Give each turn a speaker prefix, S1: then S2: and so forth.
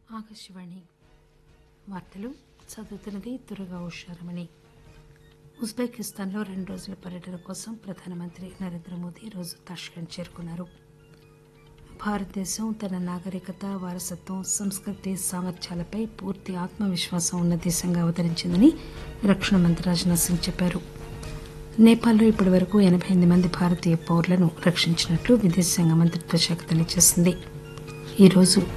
S1: ఆకాశవాణి వార్తలు చదువుతున్నది దుర్గా ఉషారమణి. ఉజ్బెకిస్తాన్లో 2 రోజుల పర్యటన కోసం ప్రధానమంత్రి నరేంద్ర మోదీ ఈరోజు తాష్కెంట్ చేరుకున్నారు. భారతదేశం తన నాగరికత, వారసత్వం, సంస్కృతి, సామర్థ్యాలపై పూర్తి ఆత్మవిశ్వాసం ఉన్న దేశంగా అవతరించిందని రక్షణ మంత్రి రాజ్నాథ్ సింగ్ చెప్పారు. నేపాల్లో ఇప్పటివరకు 88 మంది భారతీయ పౌరులను రక్షించినట్లు విదేశాంగ మంత్రిత్వ శాఖ తెలియజేసింది. ఈరోజు